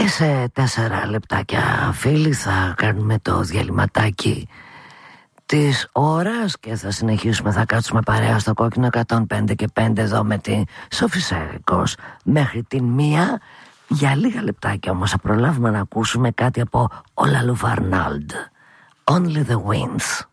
σε 4 λεπτάκια, φίλοι, θα κάνουμε το διαλυματάκι της ώρας και θα συνεχίσουμε, θα κάτσουμε παρέα στο Κόκκινο 105 και 5 εδώ με τη Σόφη Σέρικος μέχρι την 1. Για λίγα λεπτάκια όμως θα προλάβουμε να ακούσουμε κάτι από ο Λαλού Βαρνάλντ. Only the Winds.